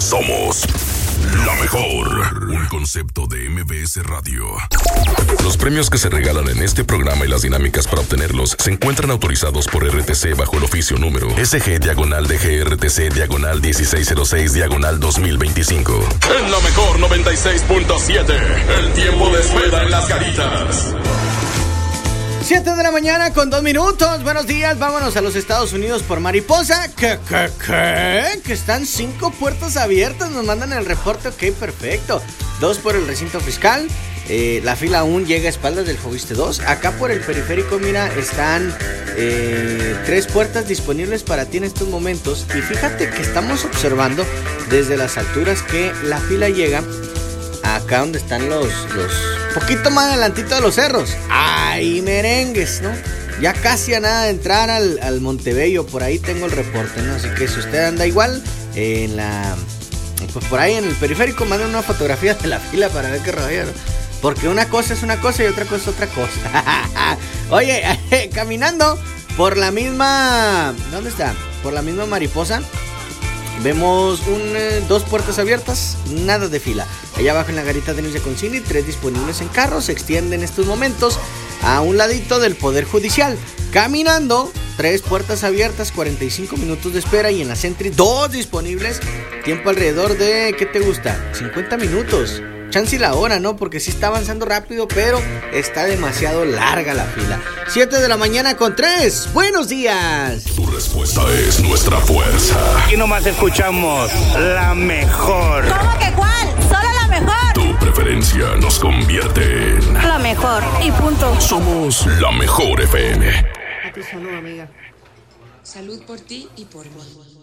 Somos la mejor. Un concepto de MBS Radio. Los premios que se regalan en este programa y las dinámicas para obtenerlos se encuentran autorizados por RTC bajo el oficio número SG-DGRTC-1606-2025. En la mejor 96.7, el tiempo de espera en las Caritas. 7 de la mañana con 2 minutos. Buenos días, vámonos a los Estados Unidos por Mariposa. ¿Qué? Que están 5 puertas abiertas. Nos mandan el reporte, ok, perfecto. 2 por el recinto fiscal. La fila aún llega a espaldas del Joviste 2. Acá por el periférico, mira, están 3 puertas disponibles para ti en estos momentos. Y fíjate que estamos observando desde las alturas que la fila llega acá donde están los poquito más adelantito de los cerros. ¡Ay, merengues!, ¿no? Ya casi a nada de entrar al Montebello. Por ahí tengo el reporte, ¿no? Así que si usted anda igual pues por ahí en el periférico, manden una fotografía de la fila para ver qué rollo, ¿no? Porque una cosa es una cosa y otra cosa es otra cosa. Oye, caminando por la misma... ¿Dónde está? Por la misma Mariposa. Vemos 2 puertas abiertas, nada de fila. Allá abajo en la garita de Inicia Concini, 3 disponibles en carro. Se extiende en estos momentos a un ladito del Poder Judicial. Caminando, 3 puertas abiertas, 45 minutos de espera. Y en la Sentry, 2 disponibles. Tiempo alrededor de, ¿qué te gusta? 50 minutos. Chance y la hora, ¿no? Porque sí está avanzando rápido, pero está demasiado larga la fila. 7 de la mañana con 3. ¡Buenos días! Tu respuesta es nuestra fuerza. Aquí nomás escuchamos la mejor. ¿Cómo que cuál? ¡Solo la mejor! Tu preferencia nos convierte en... La mejor, y punto. Somos la mejor FM. A tu salud, amiga. Salud por ti y por mí.